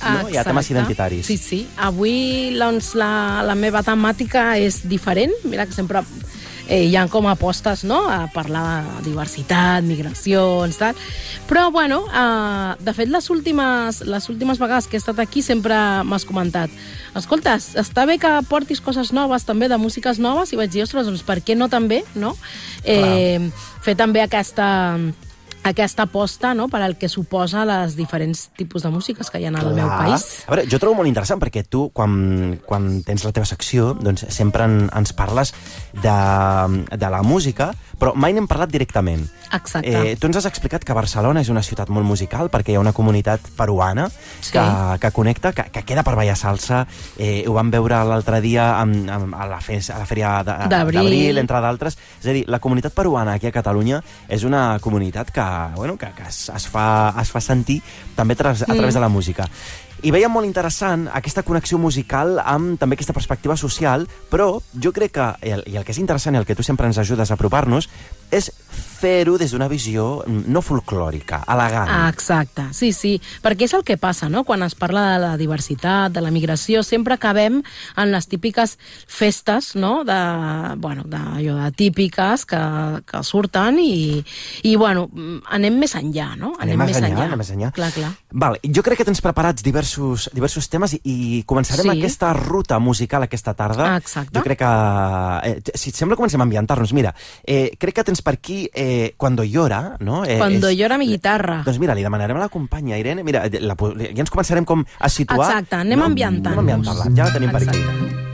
no? Hi ha temes identitaris. Sí, sí. Avui doncs, la meva temàtica és diferent. Mira que sempre hi ha com apostes, no?, a parlar de diversitat, migracions, tal. Però, bueno, de fet, les últimes vegades que he estat aquí sempre m'has comentat: escolta, està bé que portis coses noves, també, de músiques noves, i vaig dir, ostres, doncs per què no també, no? Fer també aquesta aposta, no?, per al que suposa les diferents tipus de músiques que hi ha al meu país. A veure, jo trobo molt interessant perquè tu, quan tens la teva secció, doncs sempre ens parles de la música, però mai n'hem parlat directament. Exacte. Tu ens has explicat que Barcelona és una ciutat molt musical perquè hi ha una comunitat peruana que connecta, que queda per ballar salsa. Ho vam veure l'altre dia a la Fèria d'Abril, entre d'altres. És a dir, la comunitat peruana aquí a Catalunya és una comunitat que es fa sentir també a través de la música. I veiem molt interessant aquesta connexió musical amb també aquesta perspectiva social, però jo crec que, i el que és interessant i el que tu sempre ens ajudes a apropar-nos, és fer-ho des d'una visió no folclòrica, elegant. Exacte, sí, sí, perquè és el que passa, no?, quan es parla de la diversitat, de la migració, sempre acabem en les típiques festes, no?, de típiques que surten i bueno, anem més enllà, no? Anem més enllà. Clar. Val, jo crec que tens preparats diversos temes i començarem aquesta ruta musical aquesta tarda. Exacte. Jo crec que, si et sembla, comencem a ambientar-nos. Mira, crec que tens per aquí Cuando llora, no? Cuando llora mi guitarra. Doncs mira, li demanarem a la companya Irene, mira, ja ens començarem com a situar. Exacte, anem ambientant-nos. Anem ambientant-la, ja la tenim per aquí.